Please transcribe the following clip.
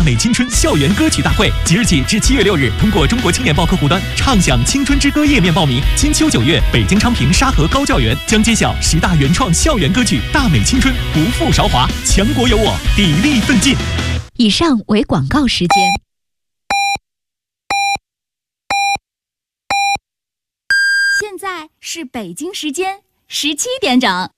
美青春校园歌曲大会，即日起至7月6日，通过中国青年报客户端畅享青春之歌页面报名。金秋9月，北京昌平沙河高教园将揭晓10大原创校园歌曲，大美青春，不负韶华，强国有我，砥砺奋进。 以上为广告时间。 现在是北京时间17点整。